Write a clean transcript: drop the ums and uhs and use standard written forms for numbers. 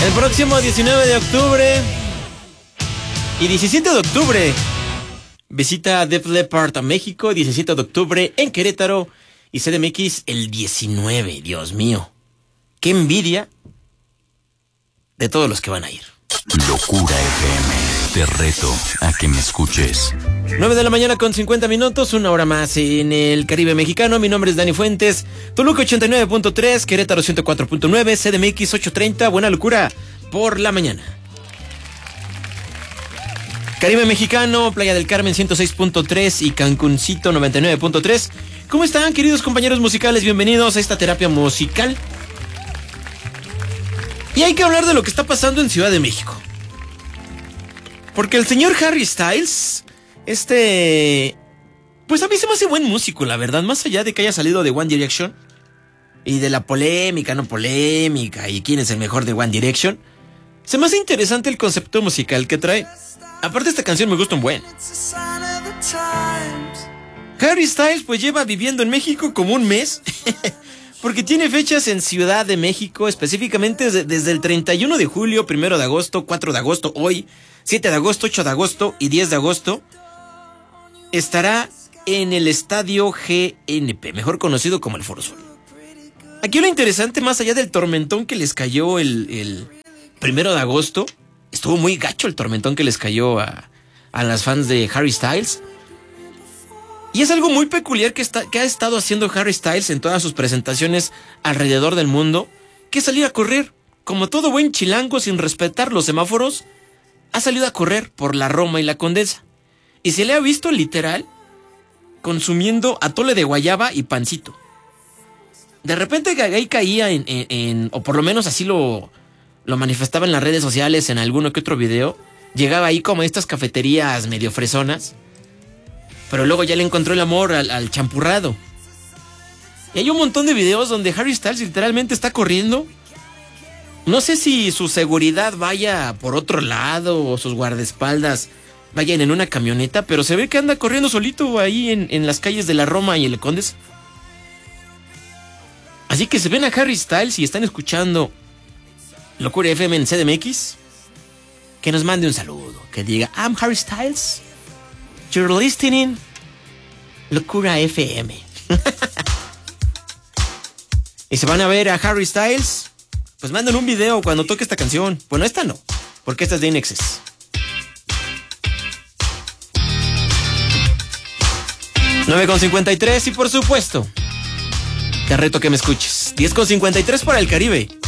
El próximo 19 de octubre y 17 de octubre visita Def Leppard a México, 17 de octubre en Querétaro y CDMX el 19. Dios mío, qué envidia de todos los que van a ir. Locura FM, te reto a que me escuches. 9 de la mañana con 50 minutos, una hora más en el Caribe mexicano. Mi nombre es Dani Fuentes, Toluca 89.3, Querétaro 104.9, CDMX 830, buena locura por la mañana. Caribe mexicano, Playa del Carmen 106.3 y Cancuncito 99.3. ¿Cómo están, queridos compañeros musicales? Bienvenidos a esta terapia musical. Y hay que hablar de lo que está pasando en Ciudad de México. Porque el señor Harry Styles, pues a mí se me hace buen músico, la verdad. Más allá de que haya salido de One Direction y de la polémica, no polémica, y quién es el mejor de One Direction, se me hace interesante el concepto musical que trae. Aparte, esta canción me gusta un buen. Harry Styles pues lleva viviendo en México como un mes, porque tiene fechas en Ciudad de México, específicamente desde el 31 de julio, 1 de agosto, 4 de agosto, hoy, 7 de agosto, 8 de agosto y 10 de agosto. Estará en el Estadio GNP, mejor conocido como el Foro Sol. Aquí lo interesante, más allá del tormentón que les cayó el 1 de agosto, estuvo muy gacho el tormentón que les cayó a las fans de Harry Styles. Y es algo muy peculiar que ha estado haciendo Harry Styles en todas sus presentaciones alrededor del mundo, que es salir a correr. Como todo buen chilango, sin respetar los semáforos, ha salido a correr por la Roma y la Condesa. Y se le ha visto literal consumiendo atole de guayaba y pancito. De repente ahí caía o por lo menos así lo manifestaba en las redes sociales, en alguno que otro video. Llegaba ahí como a estas cafeterías medio fresonas, pero luego ya le encontró el amor al champurrado. Y hay un montón de videos donde Harry Styles literalmente está corriendo. No sé si su seguridad vaya por otro lado o sus guardaespaldas vayan en una camioneta, pero se ve que anda corriendo solito ahí en las calles de la Roma y el Condesa. Así que si ven a Harry Styles y están escuchando Locura FM en CDMX, que nos mande un saludo, que diga I'm Harry Styles, you're listening Locura FM. Y se van a ver a Harry Styles, pues manden un video cuando toque esta canción. Bueno, esta no, porque esta es de INXS. 9:53 y por supuesto, te reto que me escuches. 10:53 para el Caribe.